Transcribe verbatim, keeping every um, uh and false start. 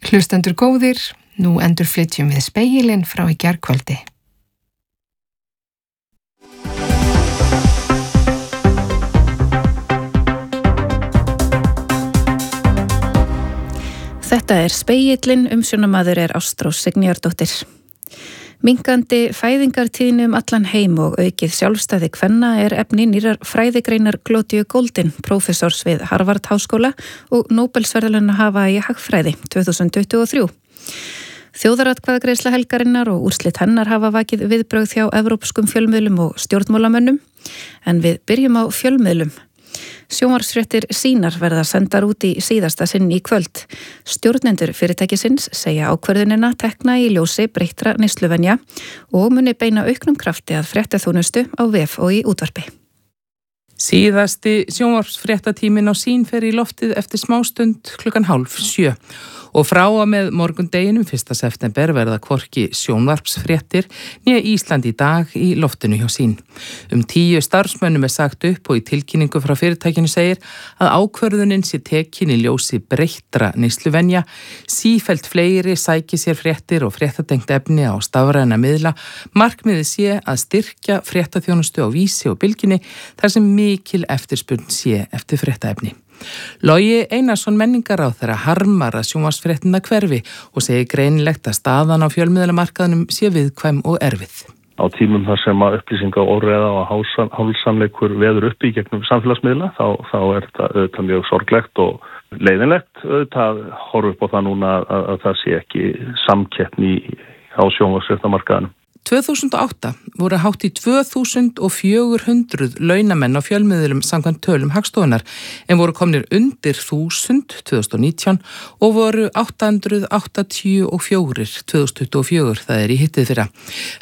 Hlustendur góðir, nú endurflytjum við spegilinn frá í gærkvöldi. Þetta er spegillinn, umsjónamaður er Ástrós Signýjardóttir. Minkandi fæðingartíðni um allan heim og aukið sjálfstæði kvenna er efni nýrar fræðigreinar Glódíu Góldin, prófessors við Harvard Háskóla og Nóbelsverðlauna hafa í hagfræði tvö þúsund tuttugu og þrjú. Þjóðaratkvæðagreiðsla helgarinnar og úrslit hennar hafa vakið viðbrögð hjá evrópskum fjölmiðlum og stjórnmálamönnum, en við byrjum á fjölmiðlum. Sjónvarpsfréttir sínar verða sendar út í síðasta sinn í kvöld. Stjórnendur fyrirtækisins segja ákvörðunina tekna í ljósi breyttra neysluvenja og muni beina auknum krafti að fréttaþjónustu á vef og í útvarpi. Síðasti sjónvarpsfréttatíminn á Sín fer í loftið eftir smástund klukkan hálf sjö. Og frá og með morgundeginum fyrsta september verða hvorki sjónvarpsfréttir né Ísland í dag í loftinu hjá Sín. Um tíu starfsmönnum er sagt upp og í tilkynningu frá fyrirtækinu segir að ákvörðunin sé tekin í ljósi breyttra neysluvenja, sífellt fleiri sæki sér fréttir og fréttatengt efni á stafræna miðla, markmiðið sé að styrkja fréttaþjónustu á Vísi og Bylgjunni þar sem mikil eftirspurn sé eftir fréttaefni. Logi Einarsson menningaráðherra harmar að sjónvarpsfréttina hverfi og segir greinilegt að staðan á fjölmiðlamarkaðnum sé viðkvæm og erfið. Á tímum þar sem að upplýsinga óreiða og hálfsannleikur veður upp í gegnum samfélagsmiðla þá, þá er þetta auðvitað mjög sorglegt og leiðinlegt. Auðvitað horfum upp á það núna að, að, að það sé ekki samkeppni á sjónvarpsfréttamarkaðnum. tvö þúsund og átta voru hátt í tvö þúsund fjögur hundruð launamenn á fjölmiðlum samkvæmt tölum Hagstofunnar en voru komnir undir þúsund tvö þúsund og nítján og voru átta hundruð áttatíu og fjögur tvö þúsund tuttugu og fjögur, það er í hittið fyrra.